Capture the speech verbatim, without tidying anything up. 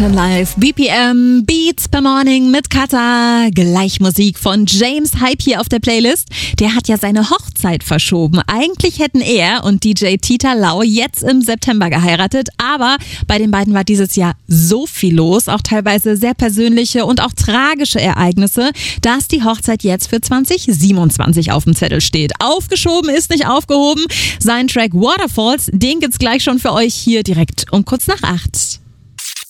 Live, B P M, Beats per Morning mit Kata, gleich Musik von James Hype hier auf der Playlist. Der hat ja seine Hochzeit verschoben. Eigentlich hätten er und D J Tita Lau jetzt im September geheiratet, aber bei den beiden war dieses Jahr so viel los, auch teilweise sehr persönliche und auch tragische Ereignisse, dass die Hochzeit jetzt für zwanzig siebenundzwanzig auf dem Zettel steht. Aufgeschoben ist nicht aufgehoben. Sein Track Waterfalls, den gibt's gleich schon für euch hier direkt um kurz nach acht.